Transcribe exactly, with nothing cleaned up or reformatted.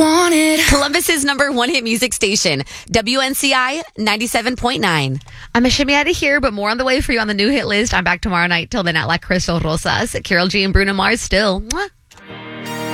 want it. Columbus's number one hit music station, W N C I ninety-seven point nine. I'm a shimmy out of here, but more on the way for you on the new hit list. I'm back tomorrow night. Till then, at La Crystal Rosas, Carol G and Bruno Mars still. Mwah.